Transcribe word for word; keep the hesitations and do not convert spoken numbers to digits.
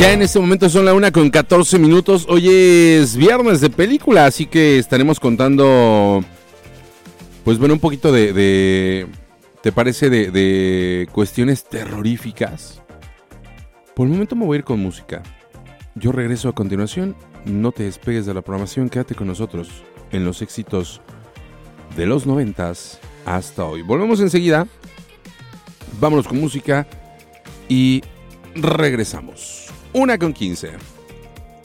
Ya en este momento son la una con catorce minutos. Hoy es viernes de película, así que estaremos contando, pues bueno, un poquito de, de ¿te parece? De, de cuestiones terroríficas. Por el momento me voy a ir con música. Yo regreso a continuación. No te despegues de la programación, quédate con nosotros en los éxitos de los noventas hasta hoy. Volvemos enseguida. Vámonos con música y regresamos. Una con quince.